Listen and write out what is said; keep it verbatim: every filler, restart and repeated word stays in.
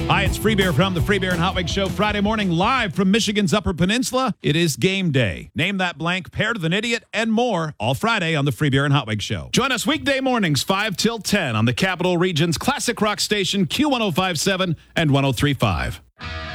Hi, it's Free Beer from the Free Beer and Hot Wings Show, Friday morning, live from Michigan's Upper Peninsula. It is game day. Name that blank, paired with an idiot, and more, all Friday on the Free Beer and Hot Wings Show. Join us weekday mornings, five till ten on the Capital Region's classic rock station, Q one oh five point seven and one oh three point five.